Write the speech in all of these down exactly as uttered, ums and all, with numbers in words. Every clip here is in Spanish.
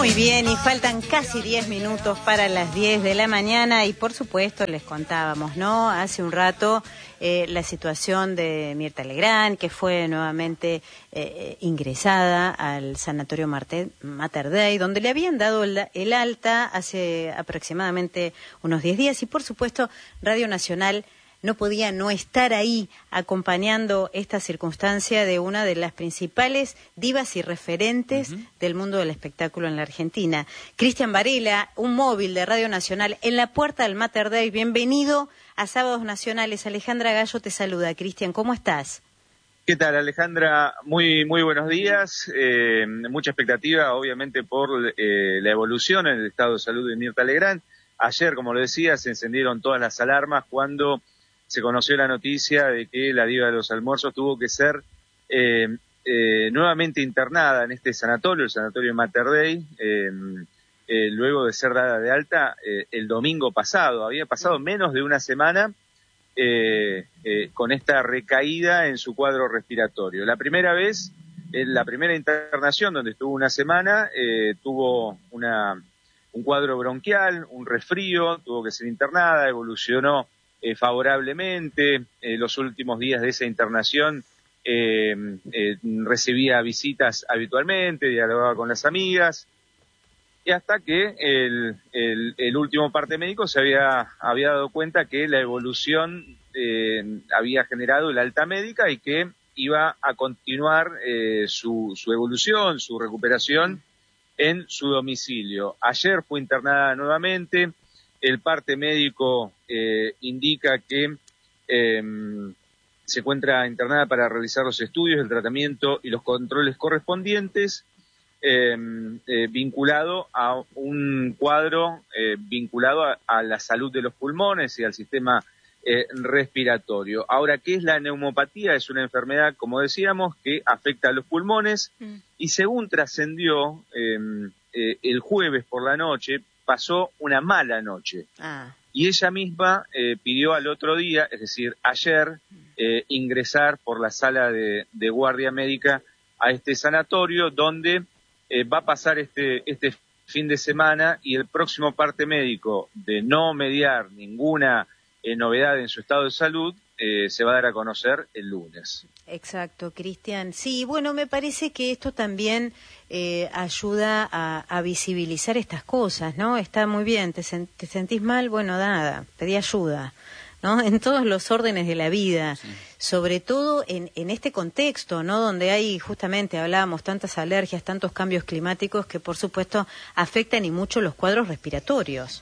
Muy bien, y faltan casi diez minutos para las diez de la mañana y por supuesto les contábamos, ¿no? Hace un rato eh, la situación de Mirta Legrand, que fue nuevamente eh, ingresada al Sanatorio Mater, Mater Dei, donde le habían dado el, el alta hace aproximadamente unos diez días y por supuesto Radio Nacional no podía no estar ahí acompañando esta circunstancia de una de las principales divas y referentes uh-huh. del mundo del espectáculo en la Argentina. Cristian Varela, un móvil de Radio Nacional en la puerta del Mater Dei. Bienvenido a Sábados Nacionales. Alejandra Gallo te saluda. Cristian, ¿cómo estás? ¿Qué tal, Alejandra? Muy muy buenos días. Eh, mucha expectativa, obviamente, por eh, la evolución en el estado de salud de Mirta Legrand. Ayer, como lo decía, se encendieron todas las alarmas cuando se conoció la noticia de que la diva de los almuerzos tuvo que ser eh, eh, nuevamente internada en este sanatorio, el Sanatorio Mater Dei, eh, eh, luego de ser dada de alta eh, el domingo pasado. Había pasado menos de una semana eh, eh, con esta recaída en su cuadro respiratorio. La primera vez, en la primera internación, donde estuvo una semana, eh, tuvo una, un cuadro bronquial, un resfrío, tuvo que ser internada, evolucionó Eh, favorablemente. Eh, los últimos días de esa internación eh, eh, recibía visitas habitualmente, dialogaba con las amigas, y hasta que el, el, el último parte médico se había, había dado cuenta que la evolución eh, había generado el alta médica y que iba a continuar eh, su, su evolución, su recuperación en su domicilio. Ayer fue internada nuevamente. El parte médico eh, indica que eh, se encuentra internada para realizar los estudios, el tratamiento y los controles correspondientes, eh, eh, vinculado a un cuadro eh, vinculado a, a la salud de los pulmones y al sistema eh, respiratorio. Ahora, ¿qué es la neumopatía? Es una enfermedad, como decíamos, que afecta a los pulmones mm. y según trascendió eh, eh, el jueves por la noche, pasó una mala noche. Ah. Y ella misma eh, pidió al otro día, es decir, ayer, eh, ingresar por la sala de, de guardia médica a este sanatorio, donde eh, va a pasar este, este fin de semana y el próximo parte médico, de no mediar ninguna eh, novedad en su estado de salud, eh, se va a dar a conocer el lunes. Exacto, Cristian. Sí, bueno, me parece que esto también eh, ayuda a, a visibilizar estas cosas, ¿no? Está muy bien, te, sen- te sentís mal, bueno, nada, pedí ayuda, ¿no? En todos los órdenes de la vida, sí. Sobre todo en, en este contexto, ¿no? Donde hay, justamente, hablábamos, tantas alergias, tantos cambios climáticos que, por supuesto, afectan y mucho los cuadros respiratorios.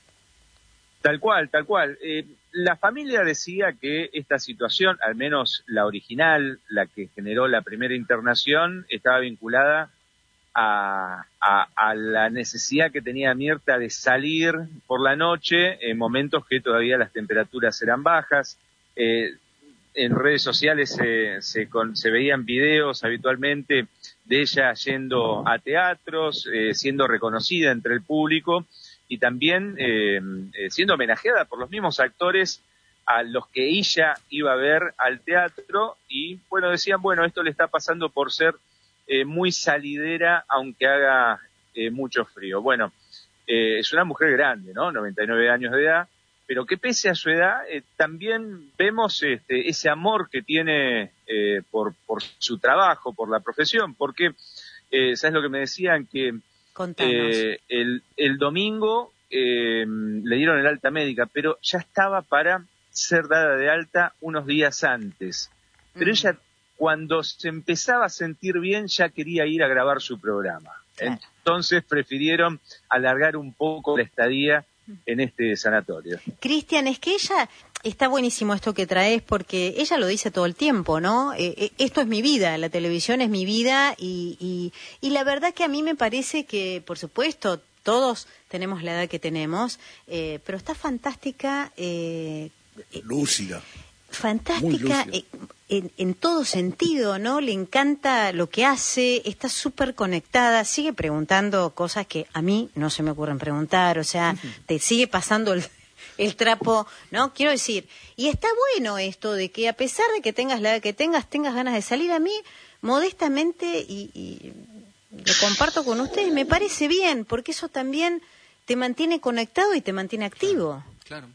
Tal cual, tal cual. Eh, la familia decía que esta situación, al menos la original, la que generó la primera internación, estaba vinculada a, a, a la necesidad que tenía Mirta de salir por la noche en momentos que todavía las temperaturas eran bajas. Eh, en redes sociales se, se, con, se veían videos habitualmente de ella yendo a teatros, eh, siendo reconocida entre el público, y también eh, eh, siendo homenajeada por los mismos actores a los que ella iba a ver al teatro, y bueno, decían, bueno, esto le está pasando por ser eh, muy salidera, aunque haga eh, mucho frío. Bueno, eh, es una mujer grande, ¿no? noventa y nueve años de edad, pero que pese a su edad, eh, también vemos este, ese amor que tiene eh, por, por su trabajo, por la profesión, porque, eh, ¿sabes lo que me decían? Que Eh, el, el domingo eh, le dieron el alta médica, pero ya estaba para ser dada de alta unos días antes. Pero mm. ella, cuando se empezaba a sentir bien, ya quería ir a grabar su programa. Claro. Entonces prefirieron alargar un poco la estadía en este sanatorio. Cristian, es que ella... Está buenísimo esto que traes porque ella lo dice todo el tiempo, ¿no? Eh, eh, esto es mi vida, la televisión es mi vida y, y, y la verdad que a mí me parece que, por supuesto, todos tenemos la edad que tenemos, eh, pero está fantástica. Eh, lúcida. Fantástica eh, en, en todo sentido, ¿no? Le encanta lo que hace, está súper conectada, sigue preguntando cosas que a mí no se me ocurren preguntar, o sea, uh-huh. te sigue pasando el... el trapo, ¿no? Quiero decir, y está bueno esto de que a pesar de que tengas la edad que tengas, tengas ganas de salir. A mí, modestamente, y, y lo comparto con ustedes, me parece bien, porque eso también te mantiene conectado y te mantiene activo. Claro.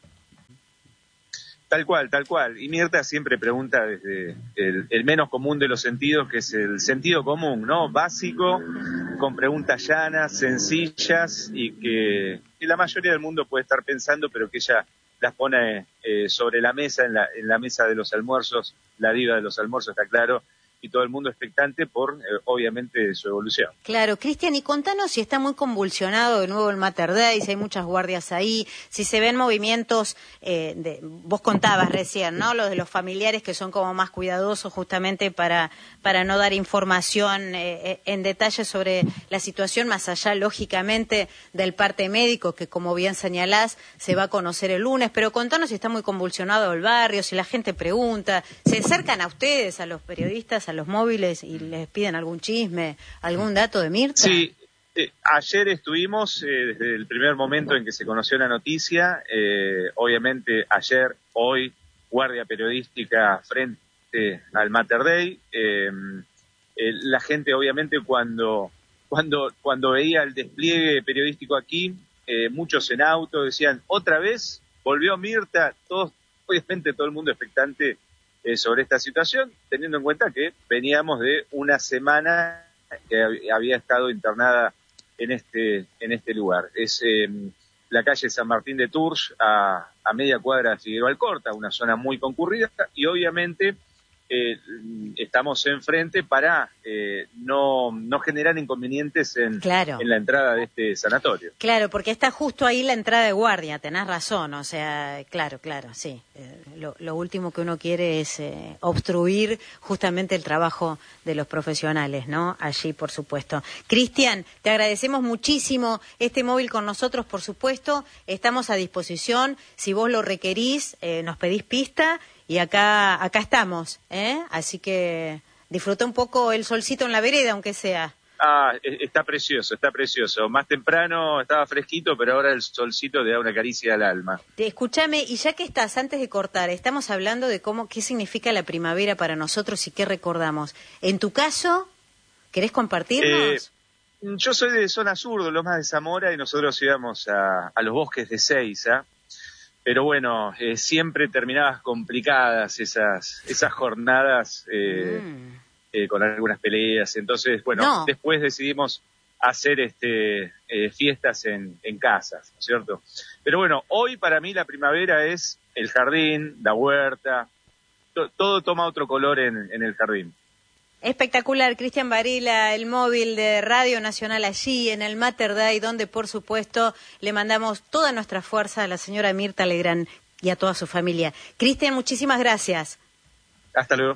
Tal cual, tal cual. Y Mirta siempre pregunta desde el, el menos común de los sentidos, que es el sentido común, ¿no? Básico, con preguntas llanas, sencillas y que, que la mayoría del mundo puede estar pensando, pero que ella las pone eh, sobre la mesa, en la, en la mesa de los almuerzos, la diva de los almuerzos, está claro, y todo el mundo expectante por, eh, obviamente, su evolución. Claro, Cristian, y contanos si está muy convulsionado de nuevo el Mater Dei, si hay muchas guardias ahí, si se ven movimientos, eh, de, vos contabas recién, ¿no? Los de los familiares que son como más cuidadosos justamente para, para no dar información eh, en detalle sobre la situación, más allá, lógicamente, del parte médico, que como bien señalás, se va a conocer el lunes, pero contanos si está muy convulsionado el barrio, si la gente pregunta, se acercan a ustedes, a los periodistas, a los móviles y les piden algún chisme, algún dato de Mirta. Sí, eh, ayer estuvimos, eh, desde el primer momento en que se conoció la noticia, eh, obviamente ayer, hoy, guardia periodística frente al Mater Dei, eh, eh, la gente obviamente cuando, cuando, cuando veía el despliegue periodístico aquí, eh, muchos en auto decían, otra vez, volvió Mirta, todos, obviamente todo el mundo expectante Eh, sobre esta situación, teniendo en cuenta que veníamos de una semana que hab- había estado internada en este en este lugar. Es eh, la calle San Martín de Tours, a, a media cuadra de Figueroa Alcorta, una zona muy concurrida, y obviamente eh, estamos enfrente para eh, no, no generar inconvenientes en, claro. en la entrada de este sanatorio. Claro, porque está justo ahí la entrada de guardia, tenés razón, o sea, claro, claro, sí. Eh, lo, lo último que uno quiere es eh, obstruir justamente el trabajo de los profesionales, ¿no? Allí, por supuesto. Cristian, te agradecemos muchísimo este móvil con nosotros, por supuesto, estamos a disposición, si vos lo requerís, eh, nos pedís pista, y acá acá estamos, ¿eh? Así que disfruta un poco el solcito en la vereda, aunque sea. Ah, está precioso, está precioso. Más temprano estaba fresquito, pero ahora el solcito le da una caricia al alma. Escúchame, y ya que estás, antes de cortar, estamos hablando de cómo, qué significa la primavera para nosotros y qué recordamos. En tu caso, ¿querés compartirnos? Eh, yo soy de zona sur, de Lomas de Zamora, y nosotros íbamos a, a los bosques de Seiza. Pero bueno, eh, siempre terminadas complicadas esas esas jornadas eh, mm. eh, con algunas peleas. Entonces, bueno, no. después decidimos hacer este eh, fiestas en, en casas, ¿no es cierto? Pero bueno, hoy para mí la primavera es el jardín, la huerta, to, todo toma otro color en, en el jardín. Espectacular, Cristian Varela, el móvil de Radio Nacional allí en el Mater Dei, donde por supuesto le mandamos toda nuestra fuerza a la señora Mirta Legrand y a toda su familia. Cristian, muchísimas gracias. Hasta luego.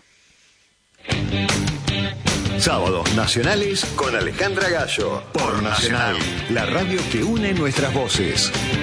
Sábados nacionales con Alejandra Gallo, por Nacional, la radio que une nuestras voces.